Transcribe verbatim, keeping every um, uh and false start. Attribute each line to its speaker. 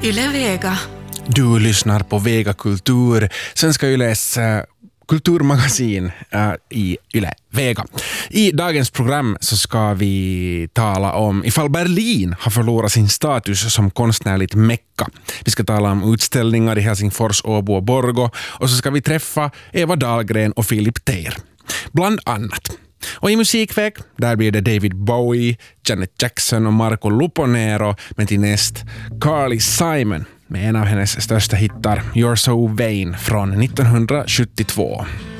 Speaker 1: Yle Vega.
Speaker 2: Du lyssnar på Vega Kultur, Svenska Yles uh, kulturmagasin uh, i Yle Vega. I dagens program så ska vi tala om ifall Berlin har förlorat sin status som konstnärligt mecka. Vi ska tala om utställningar i Helsingfors, Åbo och Borgå, och så ska vi träffa Eva Dahlgren och Philip Teir. Bland annat. Och i musikväg, där blir det David Bowie, Janet Jackson och Marco Luponero, men till näst Carly Simon med en av hennes största hittar, You're So Vain, från nittonhundrasjuttiotvå.